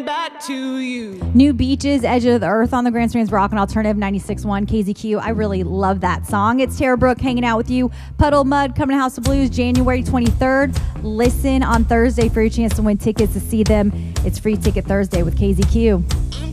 back to you. New Beaches, Edge of the Earth on the Grand Strands Rock and Alternative 96.1 KZQ. I really love that song. It's Tara Brooke hanging out with you. Puddle Mud coming to House of Blues January 23rd. Listen on Thursday for your chance to win tickets to see them. It's Free Ticket Thursday with KZQ.